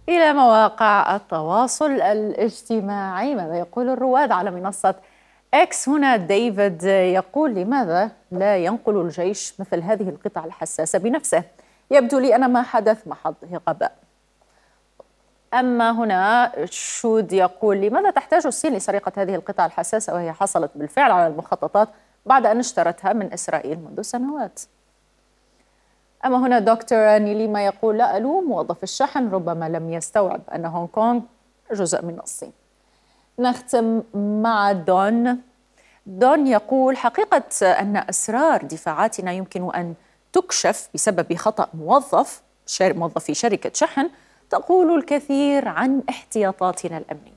إلى مواقع التواصل الاجتماعي، ماذا يقول الرواد على منصة إكس؟ هنا ديفيد يقول: لماذا لا ينقل الجيش مثل هذه القطع الحساسة بنفسه؟ يبدو لي أن ما حدث محض غباء. أما هنا شود يقول: لماذا تحتاج الصين لسرقة هذه القطع الحساسة وهي حصلت بالفعل على المخططات بعد أن اشترتها من إسرائيل منذ سنوات؟ أما هنا دكتور نيليما يقول: لا ألوم موظف الشحن، ربما لم يستوعب أن هونغ كونغ جزء من الصين. نختم مع دون يقول: حقيقة أن أسرار دفاعاتنا يمكن أن تكشف بسبب خطأ موظف في شركة شحن تقول الكثير عن احتياطاتنا الأمنية.